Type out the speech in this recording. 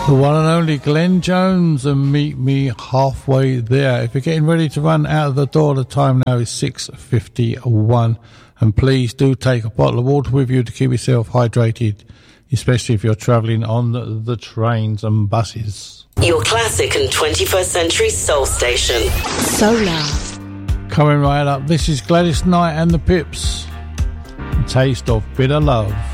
The one and only Glenn Jones and Meet Me Halfway There. If you're getting ready to run out of the door, the time now is 6:51. And please do take a bottle of water with you to keep yourself hydrated, especially if you're travelling on the trains and buses. Your classic and 21st century soul station. Solar. Coming right up, this is Gladys Knight and the Pips. Taste of Bitter Love.